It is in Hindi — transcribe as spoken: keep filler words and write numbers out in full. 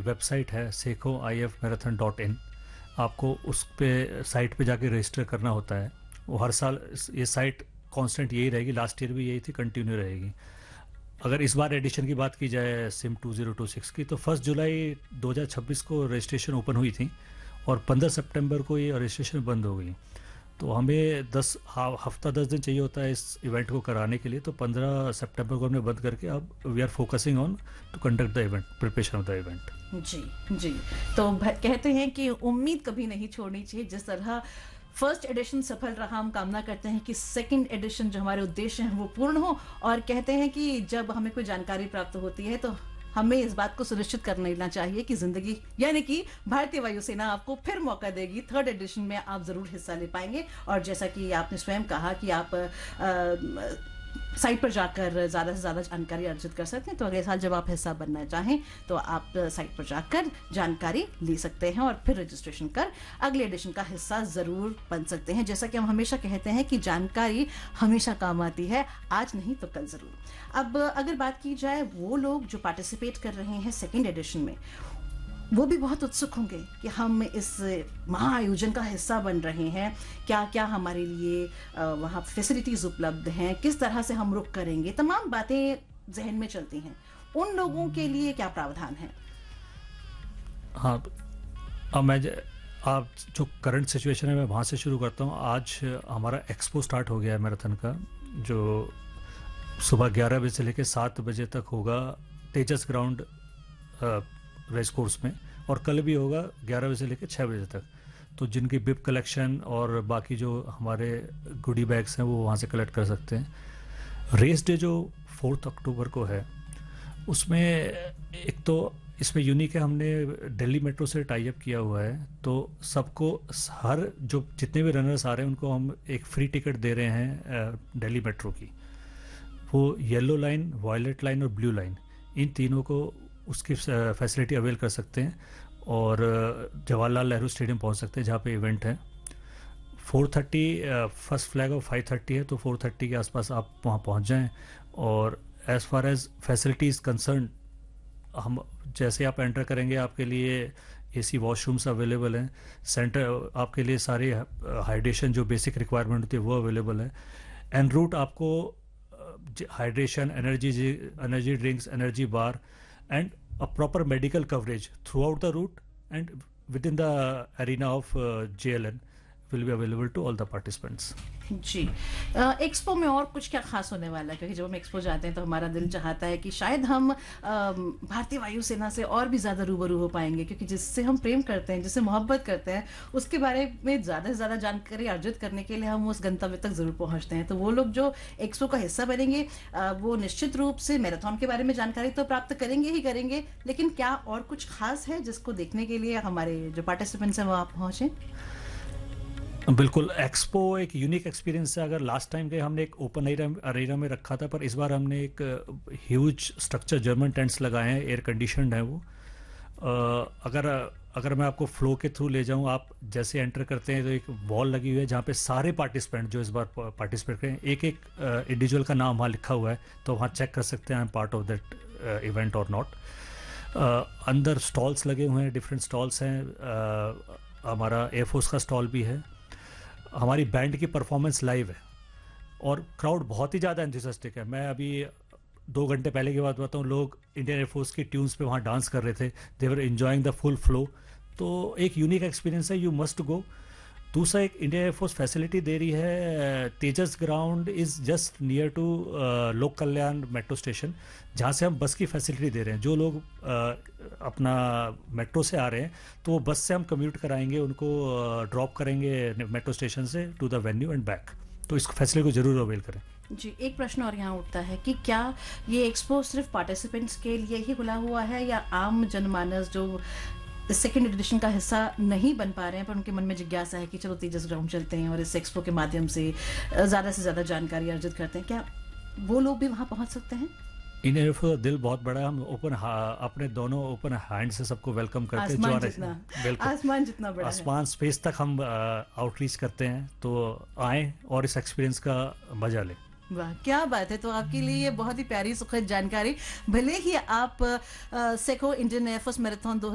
वेबसाइट है Seiko I F marathon dot in. आपको उस पे साइट पे जाके रजिस्टर करना होता है। वो हर साल इस- ये साइट कांस्टेंट यही रहेगी, लास्ट ईयर भी यही थी, कंटिन्यू रहेगी। अगर इस बार एडिशन की बात की जाए SIM to zero two six की, तो फर्स्ट जुलाई दो हज़ार छब्बीस को रजिस्ट्रेशन ओपन हुई थी और पंद्रह सितंबर को ये रजिस्ट्रेशन बंद हो गई। तो हमें दस हफ्ता दस दिन चाहिए होता है इस इवेंट को कराने के लिए। तो पंद्रह सितंबर को हमने बंद करके अब we are focusing on to conduct the event, preparation of the event. जी जी। तो भ- कहते हैं कि उम्मीद कभी नहीं छोड़नी चाहिए। जिस तरह फर्स्ट एडिशन सफल रहा, हम कामना करते हैं कि सेकंड एडिशन जो हमारे उद्देश्य हैं वो पूर्ण हो। और कहते हैं कि जब हमें कोई जानकारी प्राप्त होती है तो हमें इस बात को सुनिश्चित कर लेना चाहिए कि जिंदगी यानी कि भारतीय वायुसेना आपको फिर मौका देगी, थर्ड एडिशन में आप जरूर हिस्सा ले पाएंगे। और जैसा कि आपने स्वयं कहा कि आप अ, साइट पर जाकर ज़्यादा से ज़्यादा जानकारी अर्जित कर सकते हैं। तो अगले साल जब आप हिस्सा बनना चाहें तो आप साइट पर जाकर जानकारी ले सकते हैं और फिर रजिस्ट्रेशन कर अगले एडिशन का हिस्सा ज़रूर बन सकते हैं। जैसा कि हम हमेशा कहते हैं कि जानकारी हमेशा काम आती है, आज नहीं तो कल ज़रूर। अब अगर बात की जाए वो लोग जो पार्टिसिपेट कर रहे हैं सेकेंड एडिशन में, वो भी बहुत उत्सुक होंगे कि हम इस महाआयोजन का हिस्सा बन रहे हैं, क्या क्या हमारे लिए अ, वहाँ फैसिलिटीज़ उपलब्ध हैं, किस तरह से हम रुक करेंगे, तमाम बातें जहन में चलती हैं। उन लोगों के लिए क्या प्रावधान है? हाँ, अब मैं ज- आप जो करंट सिचुएशन है मैं वहाँ से शुरू करता हूँ। आज हमारा एक्सपो स्टार्ट हो गया है मैराथन का, जो सुबह ग्यारह बजे से लेकर सात बजे तक होगा तेजस ग्राउंड रेस कोर्स में, और कल भी होगा ग्यारह बजे से लेकर छः बजे तक। तो जिनकी बिप कलेक्शन और बाकी जो हमारे गुडी बैग्स हैं वो वहाँ से कलेक्ट कर सकते हैं। रेस डे जो फोर्थ अक्टूबर को है, उसमें एक तो इसमें यूनिक है, हमने दिल्ली मेट्रो से टाई अप किया हुआ है। तो सबको, हर जो जितने भी रनर्स आ रहे हैं उनको हम एक फ्री टिकट दे रहे हैं दिल्ली मेट्रो की। वो येलो लाइन, वायलेट लाइन और ब्लू लाइन, इन तीनों को उसकी फैसिलिटी अवेल कर सकते हैं और अ, जवाहरलाल नेहरू स्टेडियम पहुंच सकते हैं जहाँ पे इवेंट है। फोर थर्टी फर्स्ट फ्लैग और फाइव थर्टी है, तो फोर थर्टी के आसपास आप वहाँ पहुँच जाएं। और as far as facilities concern, हम जैसे आप एंटर करेंगे आपके लिए एसी वॉशरूम्स अवेलेबल हैं, सेंटर आपके लिए सारी हाइड्रेशन जो बेसिक रिक्वायरमेंट होती है वो अवेलेबल है। एन रूट आपको hydration, energy energy drinks, energy bar and a proper medical coverage through out the root and with in the arena of J L N will be available to all the participants. Ji. Expo में और कुछ क्या खास होने वाला है? क्योंकि जब हम एक्सपो जाते हैं तो हमारा दिल चाहता है कि शायद हम अम, भारतीय वायुसेना से और भी ज़्यादा रूबरू हो पाएंगे, क्योंकि जिससे हम प्रेम करते हैं, जिससे मोहब्बत करते हैं, उसके बारे में ज़्यादा से ज़्यादा जानकारी अर्जित करने के लिए हम उस गंतव्य तक ज़रूर पहुंचते हैं। तो वो लोग जो एक्सपो का हिस्सा बनेंगे अ, वो निश्चित रूप से मैराथन के बारे में जानकारी तो प्राप्त करेंगे ही करेंगे, लेकिन क्या और कुछ खास है जिसको देखने के लिए हमारे जो पार्टिसिपेंट्स हैं वो आप पहुँचें? बिल्कुल, एक्सपो एक यूनिक एक्सपीरियंस है। अगर लास्ट टाइम के हमने एक ओपन अरेना में रखा था, पर इस बार हमने एक ह्यूज स्ट्रक्चर जर्मन टेंट्स लगाए हैं, एयर कंडीशनड है वो। अ, अगर अगर मैं आपको फ्लो के थ्रू ले जाऊं, आप जैसे एंटर करते हैं तो एक वॉल लगी हुई है जहाँ पे सारे पार्टिसिपेंट जो इस बार पार्टिसिपेट करें, एक एक इंडिविजुअल का नाम वहाँ लिखा हुआ है, तो वहाँ चेक कर सकते हैं I am part of that event और नॉट। अंदर स्टॉल्स लगे हुए हैं, डिफरेंट स्टॉल्स हैं। अ, हमारा एयरफोर्स का स्टॉल भी है। हमारी बैंड की परफॉर्मेंस लाइव है और क्राउड बहुत ही ज़्यादा एंथुसियास्टिक है। मैं अभी दो घंटे पहले की बात बताऊँ, लोग इंडियन एयरफोर्स की ट्यून्स पे वहाँ डांस कर रहे थे, दे वर एंजॉइंग द फुल फ्लो। तो एक यूनिक एक्सपीरियंस है, यू मस्ट गो। दूसरा, एक इंडियन एयरफोर्स फैसिलिटी दे रही है, तेजस ground is just near to लोक कल्याण मेट्रो स्टेशन, जहाँ से हम बस की फैसिलिटी दे रहे हैं। जो लोग uh, अपना मेट्रो से आ रहे हैं तो वो बस से हम कम्यूट कराएंगे, उनको ड्रॉप uh, करेंगे मेट्रो स्टेशन से to the venue and back. तो इस फैसिलिटी को ज़रूर अवेल करें। जी, एक प्रश्न और यहाँ उठता है कि क्या ये एक्सपो सिर्फ पार्टिसिपेंट्स के लिए ही खुला हुआ है, या आम जनमानस जो इस सेकेंड एडिशन का हिस्सा नहीं बन पा रहे हैं पर उनके मन में जिज्ञासा है कि चलो तेजस ग्राउंड चलते हैं और इस एक्सपो के माध्यम से ज़्यादा से ज़्यादा जानकारी अर्जित करते हैं, क्या वो लोग भी वहाँ पहुँच सकते हैं? इंडियन एयरफोर्स का दिल बहुत बड़ा है, हम ओपन अपने दोनों ओपन हैंड से सबको वेलकम करते हैं। आसमान जो जितना बिल्कुल आसमान जितना बड़ा है। आसमान स्पेस तक हम आउटरीच करते हैं, तो आएँ और इस एक्सपीरियंस का मजा लें। वाह, क्या बात है। तो आपके लिए ये बहुत ही प्यारी सुखद जानकारी। भले ही आप अ, सेको इंडियन एयरफोर्स मैराथन